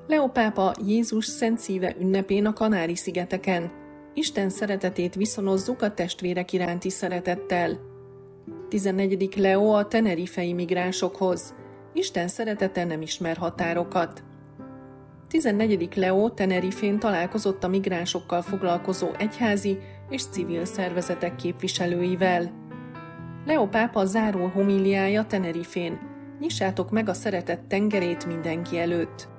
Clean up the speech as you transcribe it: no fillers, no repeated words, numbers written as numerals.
Leó pápa Jézus Szent Szíve ünnepén a Kanári-szigeteken. Isten szeretetét viszonozzuk a testvérek iránti szeretettel. 14. Leó a tenerifei migránsokhoz. Isten szeretete nem ismer határokat. 14. Leó Tenerifén találkozott a migránsokkal foglalkozó egyházi és civil szervezetek képviselőivel. Leó pápa záró homíliája Tenerifén. Nyissátok meg a szeretet tengerét mindenki előtt.